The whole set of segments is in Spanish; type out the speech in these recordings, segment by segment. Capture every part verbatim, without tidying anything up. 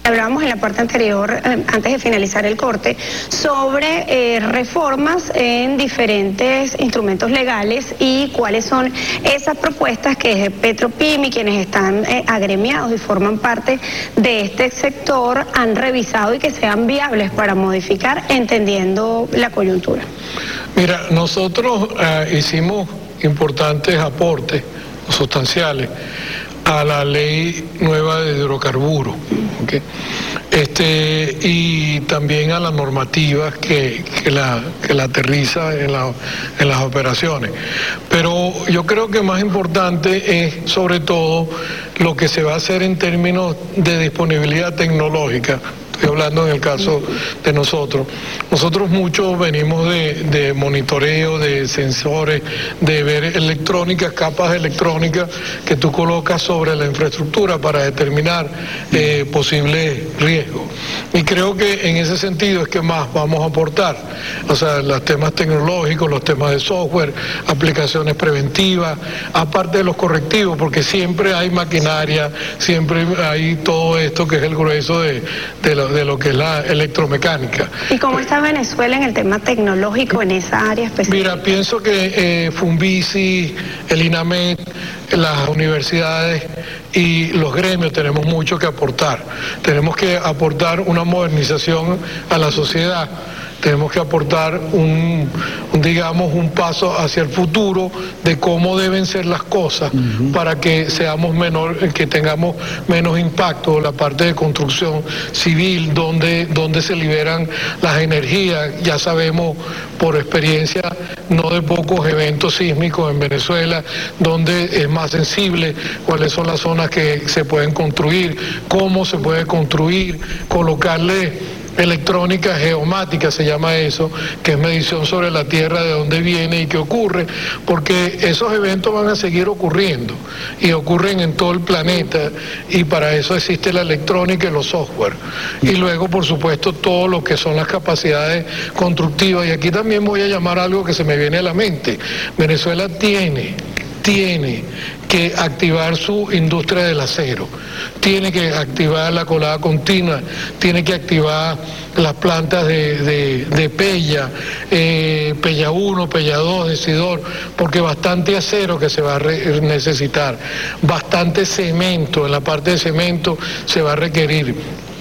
Hablábamos en la parte anterior, eh, antes de finalizar el corte, sobre eh, reformas en diferentes instrumentos legales y cuáles son esas propuestas que Petropyme, quienes están eh, agremiados y forman parte de este sector, han revisado y que sean viables para modificar, entendiendo la coyuntura. Mira, nosotros eh, hicimos importantes aportes sustanciales a la ley nueva de hidrocarburos, ¿okay? este, y también a las normativas que, que, la, que la aterriza en, la, en las operaciones. Pero yo creo que más importante es sobre todo lo que se va a hacer en términos de disponibilidad tecnológica. Estoy hablando en el caso de nosotros. Nosotros muchos venimos de, de monitoreo, de sensores, de ver electrónicas, capas electrónicas que tú colocas sobre la infraestructura para determinar eh, posibles riesgos. Y creo que en ese sentido es que más vamos a aportar. O sea, los temas tecnológicos, los temas de software, aplicaciones preventivas, aparte de los correctivos, porque siempre hay maquinaria, siempre hay todo esto que es el grueso de, de la de lo que es la electromecánica. ¿Y cómo está Venezuela en el tema tecnológico en esa área específica? Mira, pienso que eh, Funvici, el INAMED, las universidades y los gremios tenemos mucho que aportar. Tenemos que aportar una modernización a la sociedad. Tenemos que aportar un, un, digamos, un paso hacia el futuro de cómo deben ser las cosas uh-huh. para que seamos menor, que tengamos menos impacto, la parte de construcción civil, donde, donde se liberan las energías. Ya sabemos por experiencia, no de pocos eventos sísmicos en Venezuela, donde es más sensible cuáles son las zonas que se pueden construir, cómo se puede construir, colocarle electrónica geomática, se llama eso, que es medición sobre la tierra, de dónde viene y qué ocurre, porque esos eventos van a seguir ocurriendo y ocurren en todo el planeta, y para eso existe la electrónica y los software. Y luego, por supuesto, todo lo que son las capacidades constructivas. Y aquí también voy a llamar algo que se me viene a la mente. Venezuela tiene, tiene que activar su industria del acero, tiene que activar la colada continua, tiene que activar las plantas de, de, de Pella, eh, Pella uno, Pella dos, Decidor, porque bastante acero que se va a re necesitar, bastante cemento, en la parte de cemento se va a requerir.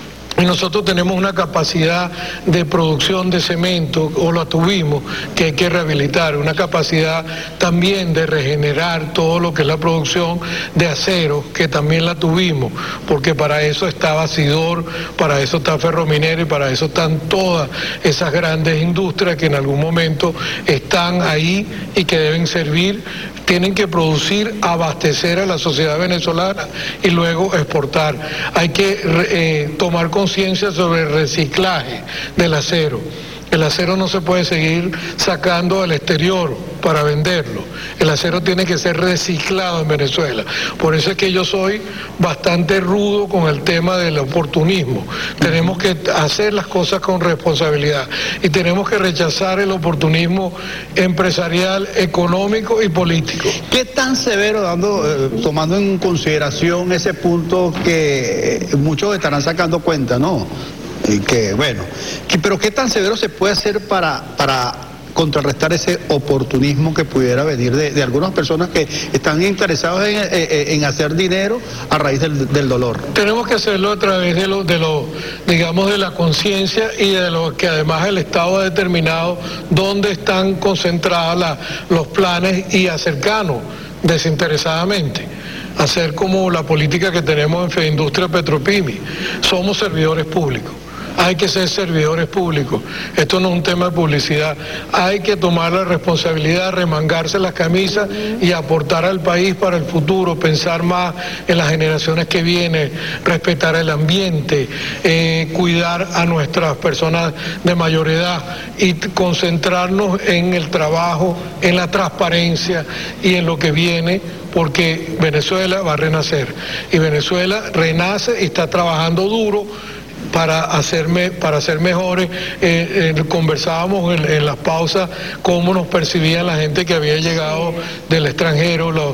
Y nosotros tenemos una capacidad de producción de cemento, o la tuvimos, que hay que rehabilitar, una capacidad también de regenerar todo lo que es la producción de acero, que también la tuvimos, porque para eso está Basidor, para eso está Ferrominera y para eso están todas esas grandes industrias que en algún momento están ahí y que deben servir, tienen que producir, abastecer a la sociedad venezolana y luego exportar. Hay que eh, tomar conciencia sobre el reciclaje del acero. El acero no se puede seguir sacando al exterior para venderlo. El acero tiene que ser reciclado en Venezuela. Por eso es que yo soy bastante rudo con el tema del oportunismo. Tenemos que hacer las cosas con responsabilidad y tenemos que rechazar el oportunismo empresarial, económico y político. ¿Qué tan severo, dando, eh, tomando en consideración ese punto que muchos estarán sacando cuenta, ¿no? Y que, bueno, que, pero ¿qué tan severo se puede hacer para, para contrarrestar ese oportunismo que pudiera venir de, de algunas personas que están interesados en, en, en hacer dinero a raíz del, del dolor? Tenemos que hacerlo a través de lo, de lo digamos, de la conciencia y de lo que además el Estado ha determinado dónde están concentrados la, los planes y acercarnos desinteresadamente. Hacer como la política que tenemos en Feindustria Petropyme. Somos servidores públicos. Hay que ser servidores públicos. Esto no es un tema de publicidad. Hay que tomar la responsabilidad, remangarse las camisas y aportar al país para el futuro, pensar más en las generaciones que vienen, respetar el ambiente, eh, cuidar a nuestras personas de mayor edad y concentrarnos en el trabajo, en la transparencia y en lo que viene, porque Venezuela va a renacer. Y Venezuela renace y está trabajando duro para hacerme, para ser mejores. Eh, eh, conversábamos en, en las pausas cómo nos percibía la gente que había llegado del extranjero, los,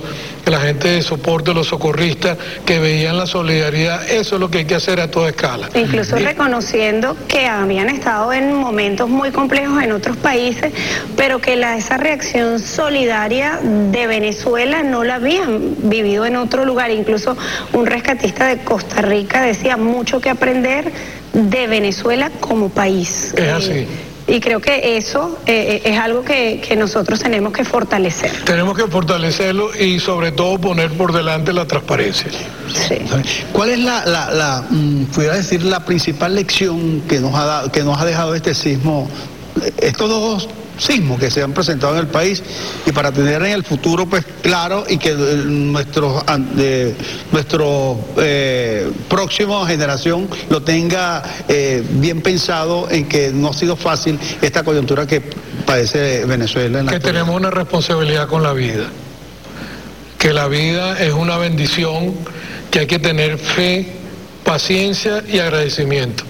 la gente de soporte, los socorristas que veían la solidaridad. Eso es lo que hay que hacer a toda escala. Incluso y, reconociendo que habían estado en momentos muy complejos en otros países, pero que la, esa reacción solidaria de Venezuela no la habían vivido en otro lugar. Incluso un rescatista de Costa Rica decía mucho que aprender de Venezuela como país. Es así. Eh, Y creo que eso eh, es algo que, que nosotros tenemos que fortalecer. Tenemos que fortalecerlo y sobre todo poner por delante la transparencia. Sí. ¿Cuál es la, la, la mm, pudiera decir, la principal lección que nos ha dado, que nos ha dejado este sismo, estos dos sismos que se han presentado en el país, y para tener en el futuro pues claro y que eh, nuestro eh, nuestro eh, próxima generación lo tenga eh, bien pensado en que no ha sido fácil esta coyuntura que padece Venezuela en la que actualidad? tenemos una responsabilidad con la vida, que la vida es una bendición, que hay que tener fe, paciencia y agradecimiento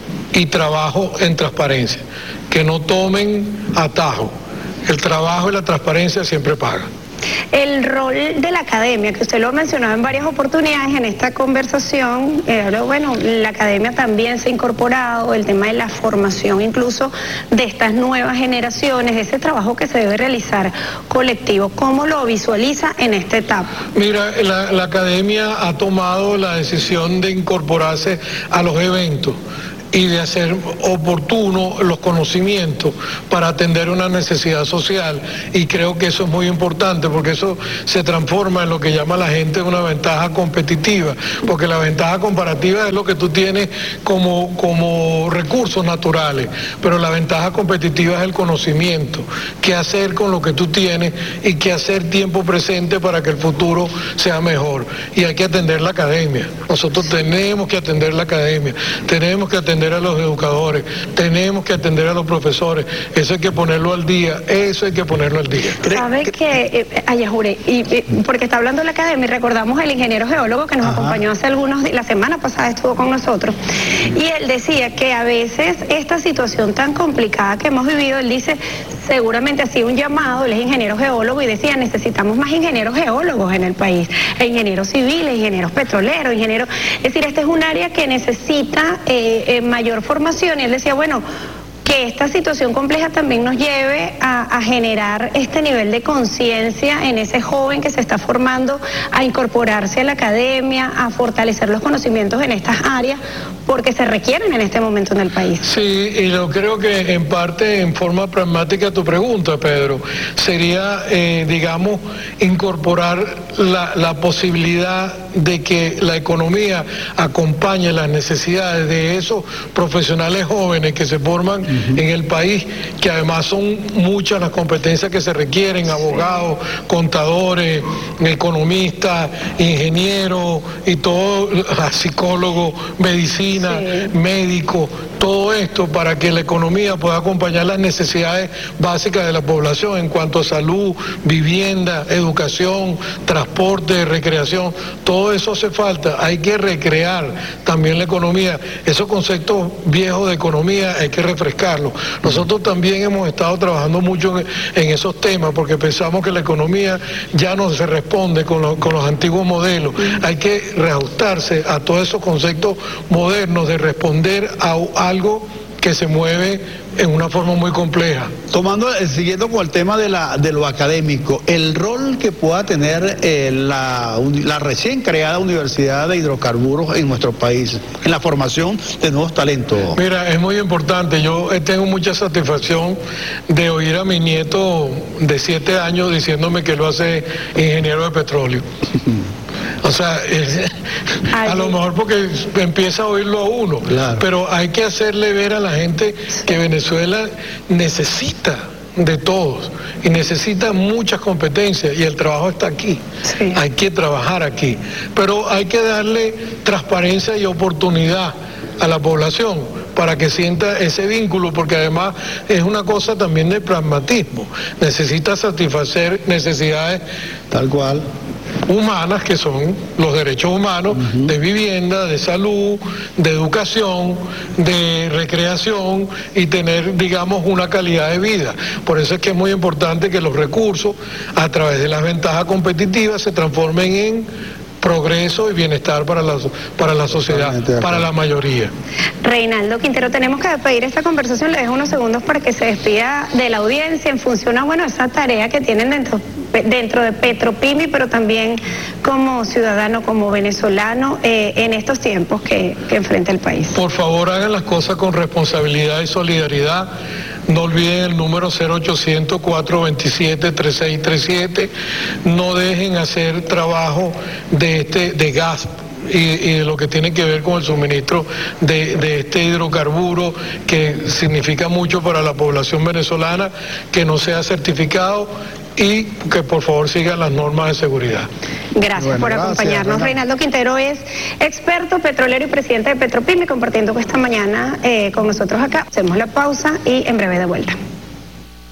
y trabajo en transparencia, que no tomen atajo. El trabajo y la transparencia siempre pagan. El rol de la academia, que usted lo ha mencionado en varias oportunidades en esta conversación, eh, bueno, la academia también se ha incorporado, el tema de la formación incluso de estas nuevas generaciones, ese trabajo que se debe realizar colectivo, ¿cómo lo visualiza en esta etapa? Mira, la, la academia ha tomado la decisión de incorporarse a los eventos y de hacer oportunos los conocimientos para atender una necesidad social, y creo que eso es muy importante porque eso se transforma en lo que llama la gente una ventaja competitiva, porque la ventaja comparativa es lo que tú tienes como, como recursos naturales, pero la ventaja competitiva es el conocimiento, qué hacer con lo que tú tienes y qué hacer tiempo presente para que el futuro sea mejor, y hay que atender la academia. Nosotros tenemos que atender la academia, tenemos que atender a los educadores, tenemos que atender a los profesores, eso hay que ponerlo al día, eso hay que ponerlo al día. ¿Sabe que, eh, Ayajure, y, y, porque está hablando de la academia, y recordamos al ingeniero geólogo que nos Ajá. acompañó hace algunos días, la semana pasada estuvo con nosotros, y él decía que a veces esta situación tan complicada que hemos vivido, él dice, seguramente hacía un llamado, él es ingeniero geólogo, y decía, necesitamos más ingenieros geólogos en el país, e ingenieros civiles, ingenieros petroleros, ingenieros, es decir, este es un área que necesita eh, eh, mayor formación, y él decía, bueno, que esta situación compleja también nos lleve a, a generar este nivel de conciencia en ese joven que se está formando, a incorporarse a la academia, a fortalecer los conocimientos en estas áreas, porque se requieren en este momento en el país. Sí, y yo creo que en parte, en forma pragmática, tu pregunta, Pedro, sería, eh, digamos, incorporar la, la posibilidad de que la economía acompañe las necesidades de esos profesionales jóvenes que se forman uh-huh. en el país, que además son muchas las competencias que se requieren, abogados, contadores, economistas, ingenieros y todo, psicólogos, medicina, sí. médicos, todo esto para que la economía pueda acompañar las necesidades básicas de la población en cuanto a salud, vivienda, educación, transporte, recreación, todo eso hace falta. Hay que recrear también la economía. Esos conceptos viejos de economía hay que refrescarlos. Nosotros también hemos estado trabajando mucho en, en esos temas porque pensamos que la economía ya no se responde con, lo, con los antiguos modelos. Hay que reajustarse a todos esos conceptos modernos de responder a, a algo que se mueve en una forma muy compleja. Tomando, eh, siguiendo con el tema de, la, de lo académico, el rol que pueda tener eh, la, la recién creada Universidad de Hidrocarburos en nuestro país, en la formación de nuevos talentos. Mira, es muy importante. Yo tengo mucha satisfacción de oír a mi nieto de siete años diciéndome que lo hace ingeniero de petróleo. O sea, es, a lo mejor porque empieza a oírlo a uno, claro. Pero hay que hacerle ver a la gente que Venezuela necesita de todos y necesita muchas competencias y el trabajo está aquí. Sí. Hay que trabajar aquí, pero hay que darle transparencia y oportunidad a la población para que sienta ese vínculo, porque además es una cosa también de pragmatismo, necesita satisfacer necesidades tal cual humanas, que son los derechos humanos, uh-huh. de vivienda, de salud, de educación, de recreación y tener, digamos, una calidad de vida. Por eso es que es muy importante que los recursos, a través de las ventajas competitivas, se transformen en progreso y bienestar para la, para la sociedad, para la mayoría. Reinaldo Quintero, tenemos que despedir esta conversación, le dejo unos segundos para que se despida de la audiencia en función a, bueno, esa tarea que tienen dentro, dentro de Petropimi, pero también como ciudadano, como venezolano, eh, en estos tiempos que, que enfrenta el país. Por favor, hagan las cosas con responsabilidad y solidaridad. No olviden el número cero ochocientos, cuatro veintisiete, treinta y seis treinta y siete. No dejen hacer trabajo de, este, de gas y, y de lo que tiene que ver con el suministro de, de este hidrocarburo, que significa mucho para la población venezolana, que no sea certificado y que por favor sigan las normas de seguridad. Gracias bueno, por gracias, acompañarnos. Bueno. Reinaldo Quintero es experto petrolero y presidente de Petropimi, compartiendo esta mañana eh, con nosotros acá. Hacemos la pausa y en breve de vuelta.